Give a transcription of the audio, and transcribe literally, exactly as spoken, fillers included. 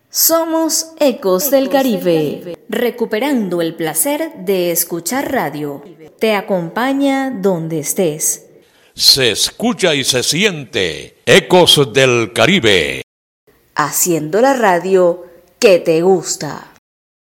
Somos Ecos del Caribe, recuperando el placer de escuchar radio. Te acompaña donde estés. Se escucha y se siente Ecos del Caribe. Haciendo la radio que te gusta.